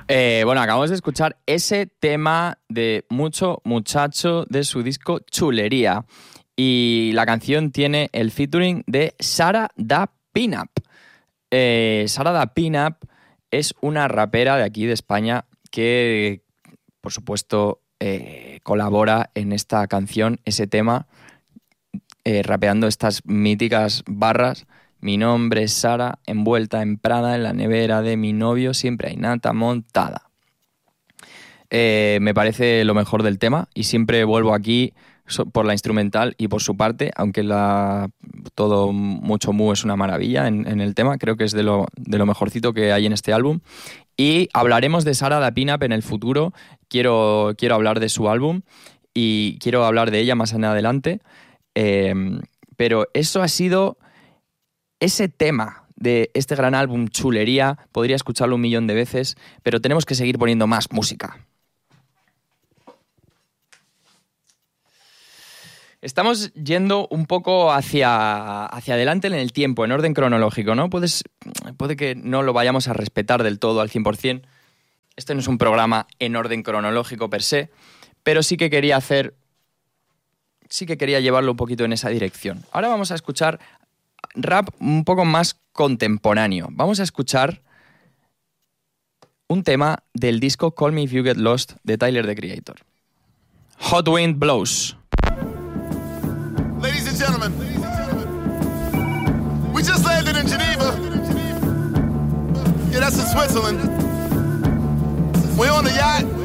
Bueno, acabamos de escuchar ese tema de Mucho Muchacho de su disco Chulería. Y la canción tiene el featuring de Sara da Pinup. Sara da Pinup es una rapera de aquí de España que, por supuesto, colabora en esta canción, ese tema, rapeando estas míticas barras. Mi nombre es Sara, envuelta en Prada, en la nevera de mi novio siempre hay nata montada. Me parece lo mejor del tema y siempre vuelvo aquí por la instrumental y por su parte, aunque todo Mucho Mu es una maravilla en el tema, creo que es de lo mejorcito que hay en este álbum. Y hablaremos de Sara da Pinup en el futuro. Quiero hablar de su álbum y quiero hablar de ella más en adelante. Pero eso ha sido ese tema de este gran álbum Chulería. Podría escucharlo 1.000.000 de veces, pero tenemos que seguir poniendo más música. Estamos yendo un poco hacia adelante en el tiempo, en orden cronológico, ¿no? Puede que no lo vayamos a respetar del todo al 100%. Este no es un programa en orden cronológico per se, pero sí que quería llevarlo un poquito en esa dirección. Ahora vamos a escuchar rap un poco más contemporáneo. Vamos a escuchar un tema del disco Call Me If You Get Lost de Tyler, the Creator. Hot Wind Blows. Ladies and gentlemen, we just landed in Geneva. Yeah, that's in Switzerland. We're on the yacht.